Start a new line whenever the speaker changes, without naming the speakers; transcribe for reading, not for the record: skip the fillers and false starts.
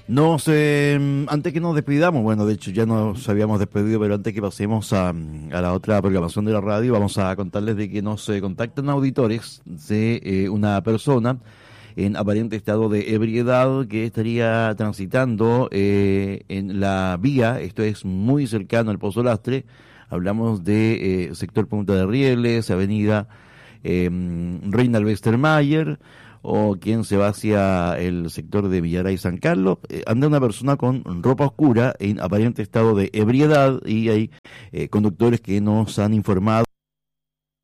Antes que nos despidamos, bueno, de hecho ya nos habíamos despedido, pero antes que pasemos a la otra programación de la radio, vamos a contarles de que nos contactan auditores de una persona en aparente estado de ebriedad que estaría transitando en la vía, esto es muy cercano al Pozo Lastre, hablamos de sector Punta de Rieles, avenida Reinald Westermayer, o quien se va hacia el sector de Villaray San Carlos, anda una persona con ropa oscura en aparente estado de ebriedad y hay conductores que nos han informado